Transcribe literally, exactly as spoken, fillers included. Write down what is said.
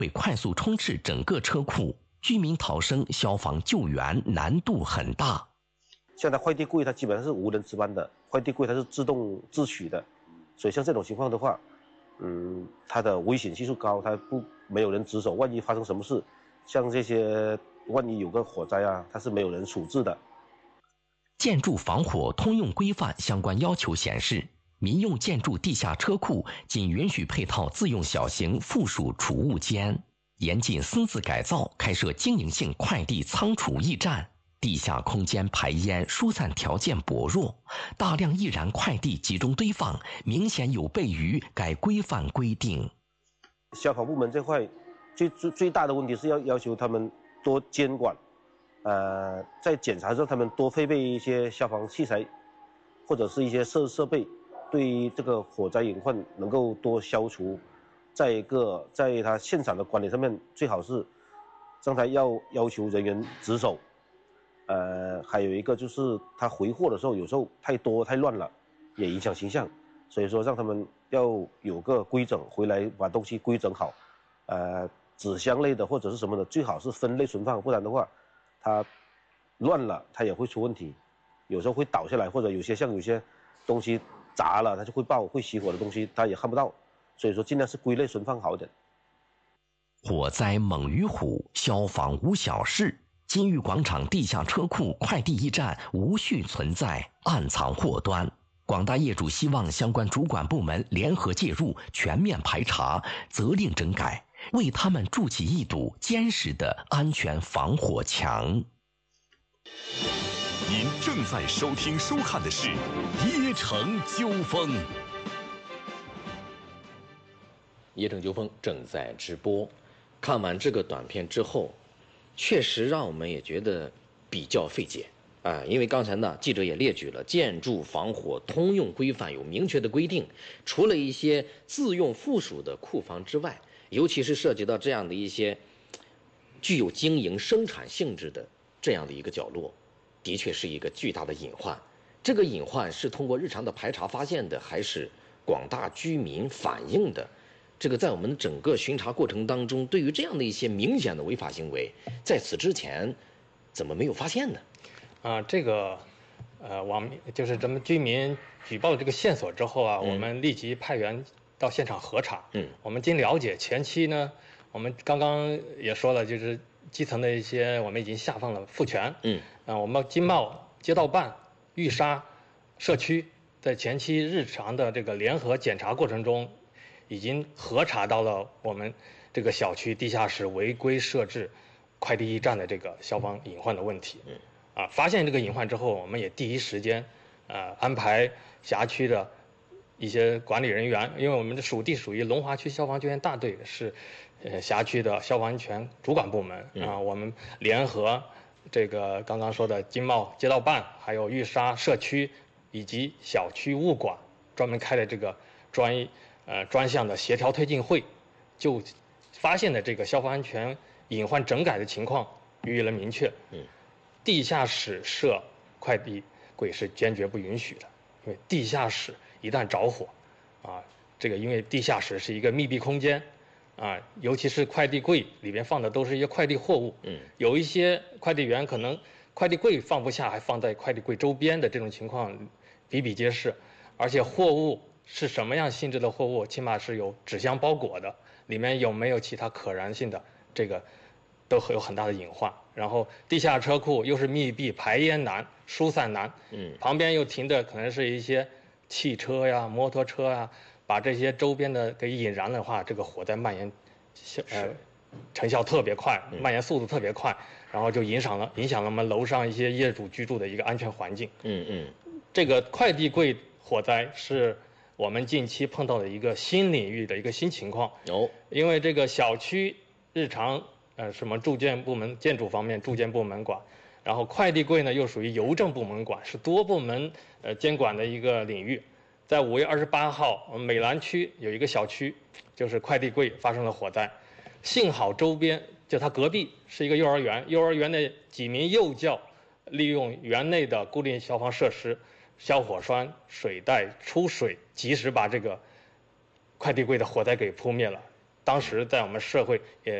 为快速冲刺整个车库，居民逃生、消防救援难度很大。 像它快递柜，它基本上是无人值班的，快递柜它是自动自取的，所以像这种情况的话，嗯，它的危险系数高，它不没有人值守，万一发生什么事，像这些万一有个火灾啊，它是没有人处置的。 建筑防火通用规范相关要求显示，民用建筑地下车库仅允许配套自用小型附属储物间，严禁私自改造开设经营性快递仓储驿站。地下空间排烟疏散条件薄弱，大量易燃快递集中堆放，明显有悖于该规范规定。 消防部门这块最最最大的问题是要要求他们多监管，呃，在检查时候他们多配备一些消防器材，或者是一些设设备，对于这个火灾隐患能够多消除。再一个，在他现场的管理上面，最好是刚才要要求人员值守。呃，还有一个就是他回货的时候，有时候太多太乱了，也影响形象，所以说让他们要有个规整，回来把东西规整好。呃，纸箱类的或者是什么的，最好是分类存放，不然的话，它乱了，它也会出问题，有时候会倒下来，或者有些像有些东西砸了，它就会爆，会熄火的东西，它也看不到，所以说尽量是归类存放好一点。 火灾猛于虎，消防无小事。金玉广场地下车库快递驿站无序存在暗藏祸端，广大业主希望相关主管部门联合介入，全面排查，责令整改，为他们筑起一堵坚实的安全防火墙。 您正在收听收看的是《椰城纠纷》。 椰城纠纷正在直播。看完这个短片之后，确实让我们也觉得比较费解啊，因为刚才呢，记者也列举了建筑防火通用规范有明确的规定，除了一些自用附属的库房之外，尤其是涉及到这样的一些具有经营生产性质的这样的一个角落，的确是一个巨大的隐患。这个隐患是通过日常的排查发现的，还是广大居民反映的？这个在我们整个巡查过程当中，对于这样的一些明显的违法行为，在此之前怎么没有发现呢？ 啊，这个，呃，网民就是咱们居民举报这个线索之后啊，嗯、我们立即派员到现场核查。嗯，我们经了解，前期呢，我们刚刚也说了，就是基层的一些我们已经下放了复权。嗯，啊，我们经贸街道办、玉沙社区在前期日常的这个联合检查过程中，已经核查到了我们这个小区地下室违规设置快递驿站的这个消防隐患的问题。嗯，啊，发现这个隐患之后，我们也第一时间，呃，安排辖区的一些管理人员，因为我们的属地属于龙华区消防救援大队，是呃辖区的消防安全主管部门啊，我们联合这个刚刚说的经贸街道办，还有玉沙社区以及小区物管，专门开了这个专一。呃，专项的协调推进会，就发现的这个消防安全隐患整改的情况予以了明确。嗯，地下室设快递柜是坚决不允许的，因为地下室一旦着火，啊，这个因为地下室是一个密闭空间，啊，尤其是快递柜里边放的都是一些快递货物。嗯，有一些快递员可能快递柜放不下，还放在快递柜周边的这种情况比比皆是，而且货物是什么样性质的货物，起码是有纸箱包裹的，里面有没有其他可燃性的，这个都有很大的隐患。然后地下车库又是密闭，排烟难，疏散难，嗯，旁边又停的可能是一些汽车呀、摩托车呀，把这些周边的给引燃的话，这个火灾蔓延，呃，成效特别快，蔓延速度特别快，然后就影响了影响了我们楼上一些业主居住的一个安全环境。嗯嗯，这个快递柜火灾是我们近期碰到的一个新领域的一个新情况。有，因为这个小区日常呃什么住建部门、建筑方面住建部门管，然后快递柜呢又属于邮政部门管，是多部门呃监管的一个领域。在五月二十八号，我们美兰区有一个小区，就是快递柜发生了火灾，幸好周边就它隔壁是一个幼儿园，幼儿园的几名幼教利用园内的固定消防设施。消火栓、水带出水，及时把这个快递柜的火灾给扑灭了。 当时在我们社会也